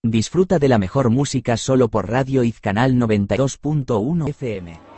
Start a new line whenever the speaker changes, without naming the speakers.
Disfruta de la mejor música solo por Radio Iz Canal 92.1 FM.